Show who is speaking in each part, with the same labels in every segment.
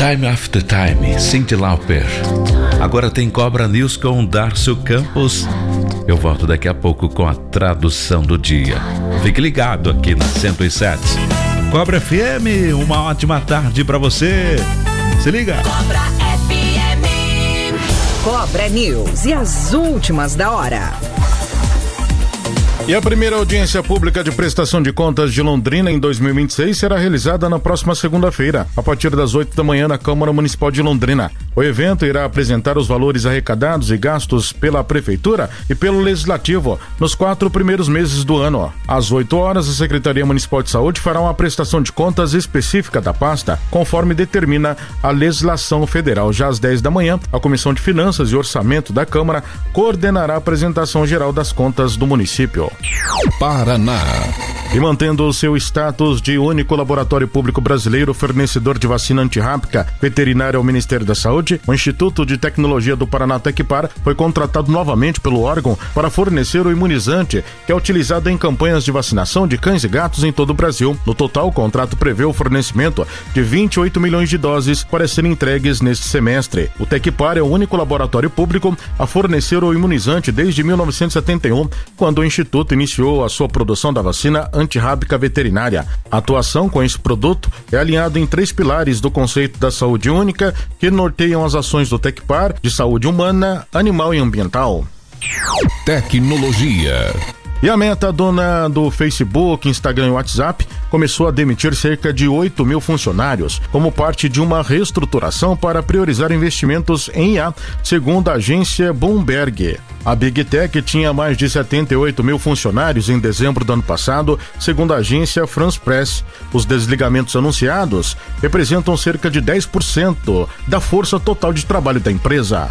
Speaker 1: Time After Time, Cyndi Lauper. Agora tem Cobra News com Darcio Campos. Eu volto daqui a pouco com a tradução do dia. Fique ligado aqui na 107. Cobra FM, uma ótima tarde pra você. Se liga.
Speaker 2: Cobra FM.
Speaker 3: Cobra News e as últimas da hora.
Speaker 4: E a primeira audiência pública de prestação de contas de Londrina em 2026 será realizada na próxima segunda-feira, a partir das 8 da manhã na Câmara Municipal de Londrina. O evento irá apresentar os valores arrecadados e gastos pela Prefeitura e pelo Legislativo nos 4 primeiros meses do ano. Às 8 horas, a Secretaria Municipal de Saúde fará uma prestação de contas específica da pasta, conforme determina a legislação federal. Já às 10 da manhã, a Comissão de Finanças e Orçamento da Câmara coordenará a apresentação geral das contas do município.
Speaker 5: Paraná.
Speaker 4: E mantendo o seu status de único laboratório público brasileiro fornecedor de vacina antirrábica veterinária ao Ministério da Saúde, o Instituto de Tecnologia do Paraná, Tecpar, foi contratado novamente pelo órgão para fornecer o imunizante que é utilizado em campanhas de vacinação de cães e gatos em todo o Brasil. No total, o contrato prevê o fornecimento de 28 milhões de doses para serem entregues neste semestre. O Tecpar é o único laboratório público a fornecer o imunizante desde 1971, quando o Instituto iniciou a sua produção da vacina antirrábica veterinária. A atuação com esse produto é alinhada em 3 pilares do conceito da saúde única, que norteiam as ações do Tecpar de saúde humana, animal e ambiental.
Speaker 5: Tecnologia.
Speaker 4: E a Meta, dona do Facebook, Instagram e WhatsApp, começou a demitir cerca de 8 mil funcionários, como parte de uma reestruturação para priorizar investimentos em IA, segundo a agência Bloomberg. A Big Tech tinha mais de 78 mil funcionários em dezembro do ano passado, segundo a agência France Press. Os desligamentos anunciados representam cerca de 10% da força total de trabalho da empresa.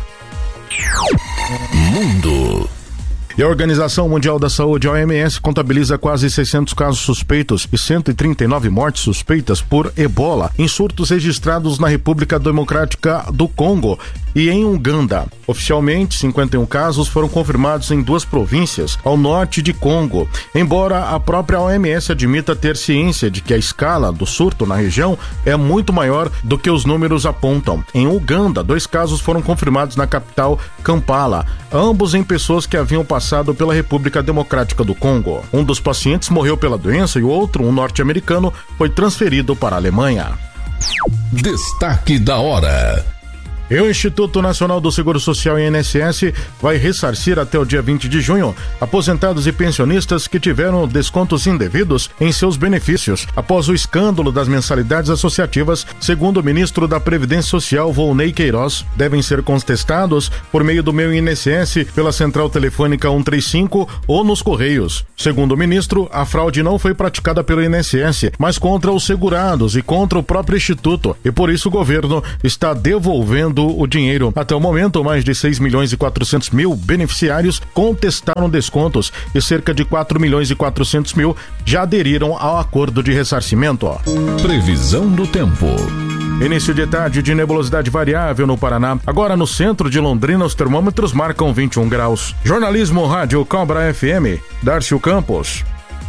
Speaker 5: Mundo.
Speaker 4: E a Organização Mundial da Saúde, a OMS, contabiliza quase 600 casos suspeitos e 139 mortes suspeitas por Ebola em surtos registrados na República Democrática do Congo e em Uganda. Oficialmente, 51 casos foram confirmados em 2 províncias ao norte de Congo, embora a própria OMS admita ter ciência de que a escala do surto na região é muito maior do que os números apontam. Em Uganda, 2 casos foram confirmados na capital Kampala, ambos em pessoas que haviam passado pela República Democrática do Congo. Um dos pacientes morreu pela doença e o outro, um norte-americano, foi transferido para a Alemanha.
Speaker 5: Destaque da hora.
Speaker 4: E o Instituto Nacional do Seguro Social, INSS, vai ressarcir até o dia 20 de junho aposentados e pensionistas que tiveram descontos indevidos em seus benefícios após o escândalo das mensalidades associativas, segundo o ministro da Previdência Social, Volney Queiroz. Devem ser contestados por meio do Meu INSS, pela central telefônica 135 ou nos Correios. Segundo o ministro, a fraude não foi praticada pelo INSS, mas contra os segurados e contra o próprio Instituto, e por isso o governo está devolvendo o dinheiro. Até o momento, mais de 6 milhões e 400 mil beneficiários contestaram descontos e cerca de 4 milhões e 400 mil já aderiram ao acordo de ressarcimento.
Speaker 5: Previsão do tempo.
Speaker 4: Início de tarde de nebulosidade variável no Paraná. Agora no centro de Londrina, os termômetros marcam 21 graus. Jornalismo Rádio Cobra FM, Darcio Campos.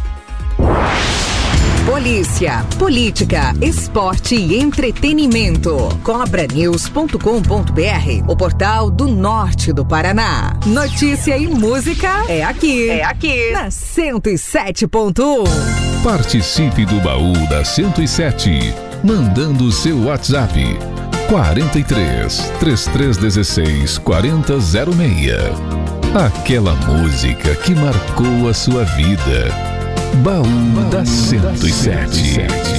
Speaker 3: Polícia, política, esporte e entretenimento. Cobranews.com.br, o portal do norte do Paraná. Notícia e música é aqui. É aqui. Na 107.1.
Speaker 5: Participe do baú da 107, mandando seu WhatsApp 43 3316 4006. Aquela música que marcou a sua vida. Baú da 107.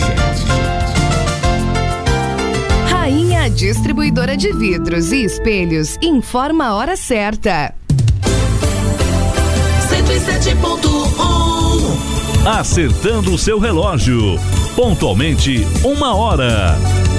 Speaker 6: Rainha Distribuidora de Vidros e Espelhos informa a hora certa.
Speaker 2: 107.1.
Speaker 1: Acertando o seu relógio. Pontualmente 1 hora.